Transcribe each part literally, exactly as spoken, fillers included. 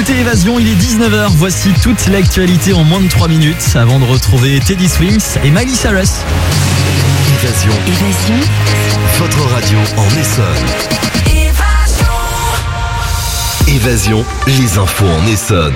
écoutez Évasion, il est dix-neuf heures. Voici toute l'actualité en moins de trois minutes avant de retrouver Teddy Swims et Miley Cyrus. Évasion. Évasion. Votre radio en Essonne. Évasion, les infos en Essonne.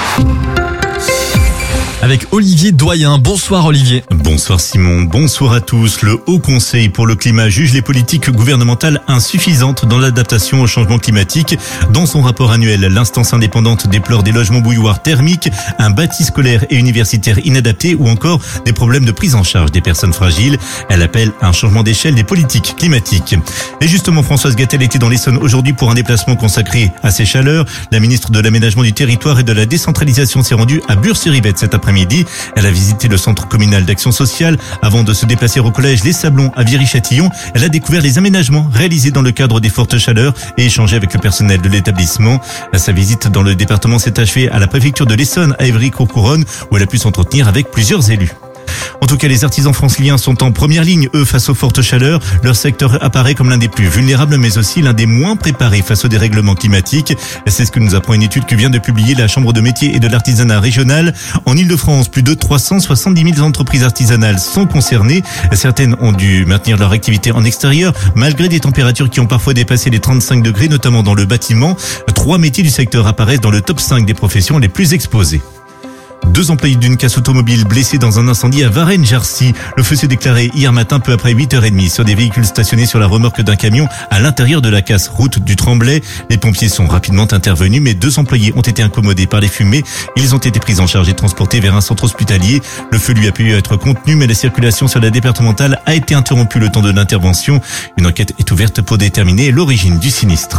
Avec Olivier Doyen. Bonsoir Olivier. Bonsoir Simon, bonsoir à tous. Le Haut Conseil pour le climat juge les politiques gouvernementales insuffisantes dans l'adaptation au changement climatique. Dans son rapport annuel, l'instance indépendante déplore des logements bouilloires thermiques, un bâti scolaire et universitaire inadapté ou encore des problèmes de prise en charge des personnes fragiles. Elle appelle à un changement d'échelle des politiques climatiques. Et justement, Françoise Gatel était dans l'Essonne aujourd'hui pour un déplacement consacré à ces chaleurs. La ministre de l'Aménagement du Territoire et de la Décentralisation s'est rendue à Bures-sur-Yvette cet après-midi. Elle a visité le centre communal d'action sociale avant de se déplacer au collège Les Sablons à Viry-Châtillon. Elle a découvert les aménagements réalisés dans le cadre des fortes chaleurs et échangé avec le personnel de l'établissement. Sa visite dans le département s'est achevée à la préfecture de l'Essonne à Évry-Courcouronnes où elle a pu s'entretenir avec plusieurs élus. En tout cas, les artisans franciliens sont en première ligne, eux, face aux fortes chaleurs. Leur secteur apparaît comme l'un des plus vulnérables, mais aussi l'un des moins préparés face aux dérèglements climatiques. C'est ce que nous apprend une étude que vient de publier la Chambre de métiers et de l'artisanat régional. En Ile-de-France, plus de trois cent soixante-dix mille entreprises artisanales sont concernées. Certaines ont dû maintenir leur activité en extérieur, malgré des températures qui ont parfois dépassé les trente-cinq degrés, notamment dans le bâtiment. Trois métiers du secteur apparaissent dans le top cinq des professions les plus exposées. Deux employés d'une casse automobile blessés dans un incendie à Varennes-Jarcy. Le feu s'est déclaré hier matin peu après huit heures trente sur des véhicules stationnés sur la remorque d'un camion à l'intérieur de la casse route du Tremblay. Les pompiers sont rapidement intervenus, mais deux employés ont été incommodés par les fumées. Ils ont été pris en charge et transportés vers un centre hospitalier. Le feu lui a pu être contenu, mais la circulation sur la départementale a été interrompue le temps de l'intervention. Une enquête est ouverte pour déterminer l'origine du sinistre.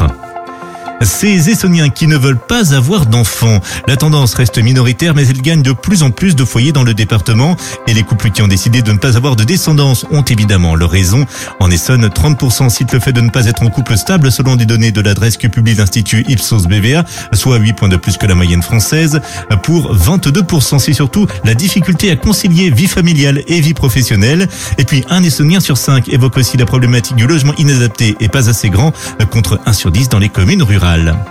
Ces Essonniens qui ne veulent pas avoir d'enfants. La tendance reste minoritaire, mais elle gagne de plus en plus de foyers dans le département. Et les couples qui ont décidé de ne pas avoir de descendance ont évidemment leur raison. En Essonne, trente pour cent citent le fait de ne pas être en couple stable selon des données de l'adresse que publie l'Institut Ipsos B V A, soit huit points de plus que la moyenne française. Pour vingt-deux pour cent, c'est surtout la difficulté à concilier vie familiale et vie professionnelle. Et puis, un Essonnien sur cinq évoque aussi la problématique du logement inadapté et pas assez grand, contre un sur dix dans les communes rurales.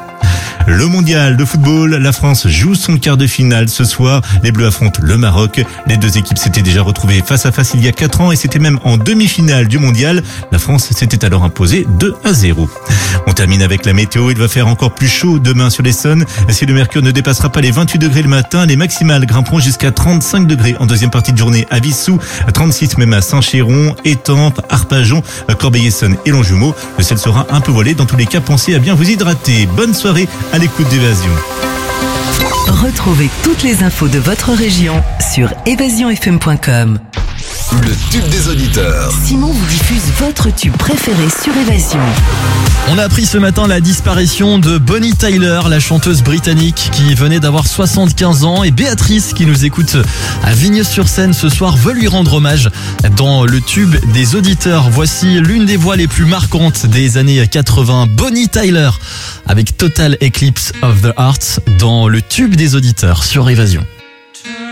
Le mondial de football, la France joue son quart de finale ce soir. Les Bleus affrontent le Maroc. Les deux équipes s'étaient déjà retrouvées face à face il y a quatre ans et c'était même en demi-finale du mondial. La France s'était alors imposée deux à zéro. On termine avec la météo. Il va faire encore plus chaud demain sur l'Essonne. Si le mercure ne dépassera pas les vingt-huit degrés le matin, les maximales grimperont jusqu'à trente-cinq degrés en deuxième partie de journée à Vissou, trente-six même à Saint-Chéron, Étampes, Arpajon, Corbeil-Essonnes et Longjumeau. Le ciel sera un peu voilé. Dans tous les cas, pensez à bien vous hydrater. Bonne soirée à l'écoute d'Évasion. Retrouvez toutes les infos de votre région sur évasion f m point com. Le tube des auditeurs. Simon vous diffuse votre tube préféré sur Évasion. On a appris ce matin la disparition de Bonnie Tyler, la chanteuse britannique qui venait d'avoir soixante-quinze ans, et Béatrice qui nous écoute à Vigneux-sur-Seine ce soir veut lui rendre hommage dans le tube des auditeurs. Voici l'une des voix les plus marquantes des années quatre-vingts, Bonnie Tyler avec Total Eclipse of the Heart dans le tube des auditeurs sur Évasion.